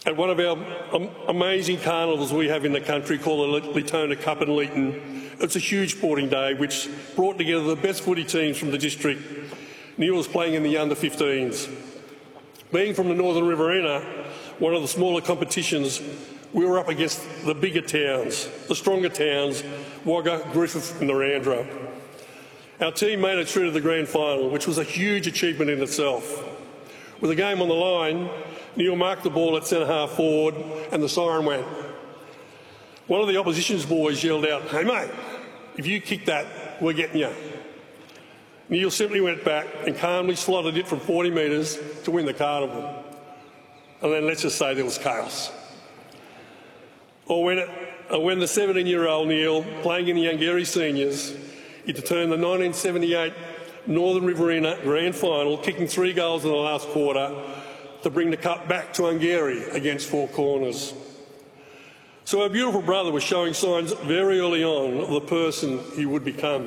At one of our amazing carnivals we have in the country called the Letona Cup in Leeton, it's a huge sporting day which brought together the best footy teams from the district. Neil was playing in the under-15s. Being from the Northern Riverina, one of the smaller competitions, we were up against the bigger towns, the stronger towns, Wagga, Griffith and Narrandera. Our team made it through to the grand final, which was a huge achievement in itself. With the game on the line, Neil marked the ball at centre-half forward and the siren went. One of the opposition's boys yelled out, "Hey mate, if you kick that, we're getting you." Neil simply went back and calmly slotted it from 40 metres to win the carnival. And then let's just say there was chaos. Or when the 17-year-old Neil, playing in the Ungarry Seniors, it turned the 1978 Northern Riverina Grand Final, kicking 3 goals in the last quarter to bring the cup back to Ungarry against Four Corners. So our beautiful brother was showing signs very early on of the person he would become.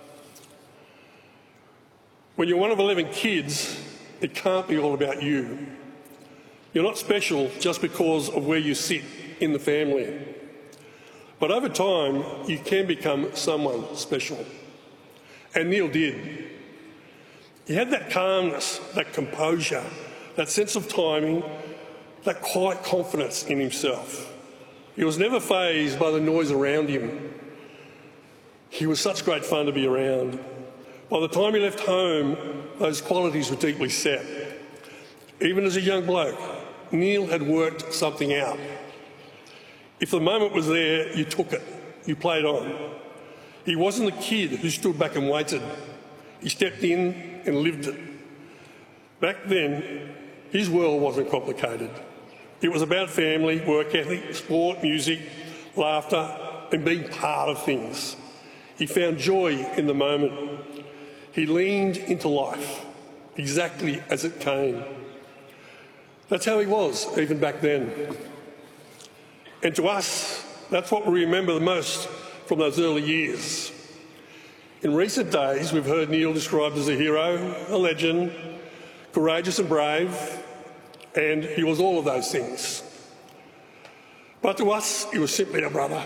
When you're one of 11 kids, it can't be all about you. You're not special just because of where you sit in the family. But over time, you can become someone special. And Neil did. He had that calmness, that composure, that sense of timing, that quiet confidence in himself. He was never fazed by the noise around him. He was such great fun to be around. By the time he left home, those qualities were deeply set. Even as a young bloke, Neil had worked something out. If the moment was there, you took it, you played on. He wasn't the kid who stood back and waited. He stepped in and lived it. Back then, his world wasn't complicated. It was about family, work ethic, sport, music, laughter, and being part of things. He found joy in the moment. He leaned into life, exactly as it came. That's how he was, even back then. And to us, that's what we remember the most from those early years. In recent days, we've heard Neil described as a hero, a legend, courageous and brave, and he was all of those things. But to us, he was simply a brother.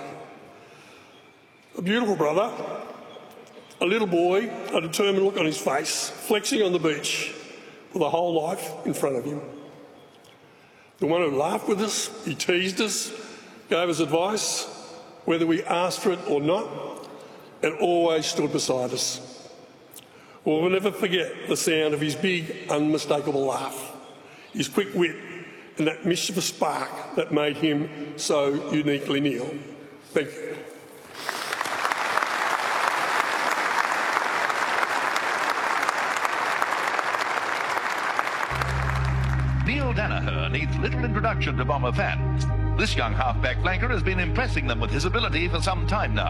A beautiful brother, a little boy, a determined look on his face, flexing on the beach with a whole life in front of him. The one who laughed with us, he teased us, gave us advice, whether we asked for it or not, and always stood beside us. We'll never forget the sound of his big, unmistakable laugh, his quick wit, and that mischievous spark that made him so uniquely Neil. Thank you. Neil Danaher needs little introduction to Bomber fans. This young halfback flanker has been impressing them with his ability for some time now.